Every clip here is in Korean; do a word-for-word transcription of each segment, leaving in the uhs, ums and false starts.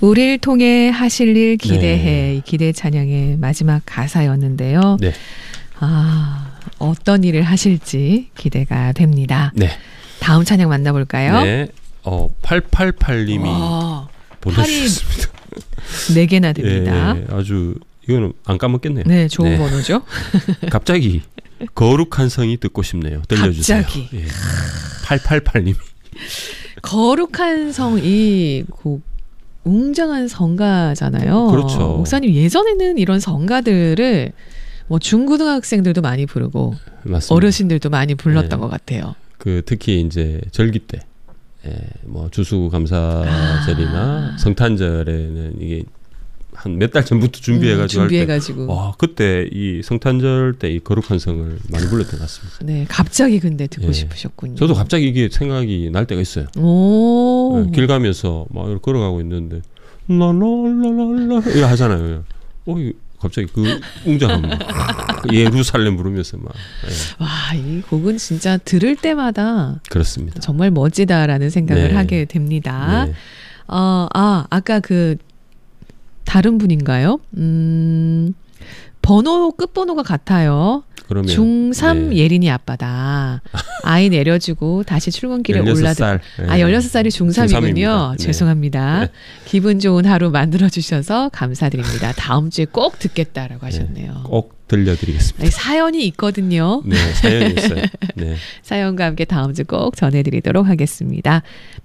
우리를 통해 하실 일 기대해. 네. 이 기대 찬양의 마지막 가사였는데요. 네. 아, 어떤 일을 하실지 기대가 됩니다. 네. 다음 찬양 만나볼까요? 네. 어, 팔팔팔님이 와, 보내주셨습니다. 네 개나 됩니다. 예, 아주 이거는 안 까먹겠네요. 네, 좋은 네. 번호죠. 갑자기 거룩한 성이 듣고 싶네요. 들려주세요. 갑자기. 예. 팔팔팔님이 거룩한 성 이 곡 웅장한 성가잖아요. 그렇죠. 목사님 예전에는 이런 성가들을 뭐 중고등학생들도 많이 부르고 맞습니다. 어르신들도 많이 불렀던 네. 것 같아요. 그 특히 이제 절기 때, 예, 뭐 주수감사절이나 아. 성탄절에는 이게 한 몇 달 전부터 준비해가지고 음, 준비해가지고. 할 때, 와 그때 이 성탄절 때 이 거룩한 성을 많이 불렀던 것 같습니다. 네, 갑자기 근데 듣고 예. 싶으셨군요. 저도 갑자기 이게 생각이 날 때가 있어요. 오. 예, 길 가면서 막 이렇게 걸어가고 있는데 라라라라라 이렇게 하잖아요. 어, 이 갑자기 그 웅장한 막 예루살렘 부르면서 막 예. 와, 이 곡은 진짜 들을 때마다 그렇습니다. 정말 멋지다라는 생각을 네. 하게 됩니다. 네. 어, 아, 아까 그 다른 분인가요? 음, 번호 끝번호가 같아요. 그러면 중삼 네. 예린이 아빠다. 아이 내려주고 다시 출근길에 올라들. 열여섯 살. 아, 열여섯 살이 중삼이군요. 중삼입니다. 네. 죄송합니다. 네. 기분 좋은 하루 만들어주셔서 감사드립니다. 다음 주에 꼭 듣겠다라고 하셨네요. 네, 꼭 들려드리겠습니다. 아니, 사연이 있거든요. 네, 사연이 있어요. 네. 사연과 함께 다음 주 꼭 전해드리도록 하겠습니다.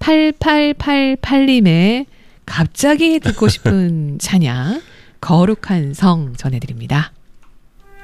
팔팔팔팔님의 갑자기 듣고 싶은 찬양 거룩한 성 전해드립니다.